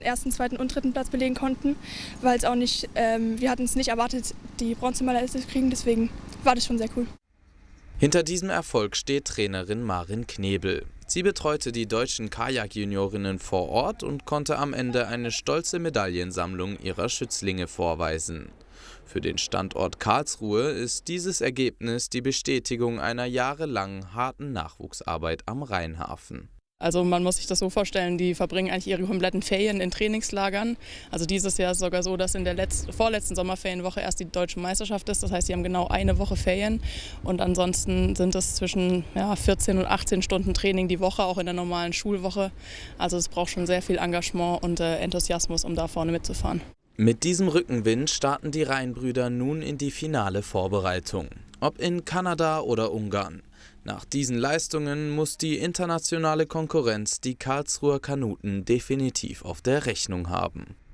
Ersten, zweiten und dritten Platz belegen konnten, weil es auch nicht, wir hatten es nicht erwartet, die Bronzemedaille zu kriegen, deswegen war das schon sehr cool. Hinter diesem Erfolg steht Trainerin Marin Knebel. Sie betreute die deutschen Kajak-Juniorinnen vor Ort und konnte am Ende eine stolze Medaillensammlung ihrer Schützlinge vorweisen. Für den Standort Karlsruhe ist dieses Ergebnis die Bestätigung einer jahrelangen harten Nachwuchsarbeit am Rheinhafen. Also man muss sich das so vorstellen, die verbringen eigentlich ihre kompletten Ferien in Trainingslagern. Also dieses Jahr ist es sogar so, dass in der vorletzten Sommerferienwoche erst die deutsche Meisterschaft ist. Das heißt, sie haben genau eine Woche Ferien und ansonsten sind es zwischen 14 und 18 Stunden Training die Woche, auch in der normalen Schulwoche. Also es braucht schon sehr viel Engagement und Enthusiasmus, um da vorne mitzufahren. Mit diesem Rückenwind starten die Rheinbrüder nun in die finale Vorbereitung. Ob in Kanada oder Ungarn. Nach diesen Leistungen muss die internationale Konkurrenz die Karlsruher Kanuten definitiv auf der Rechnung haben.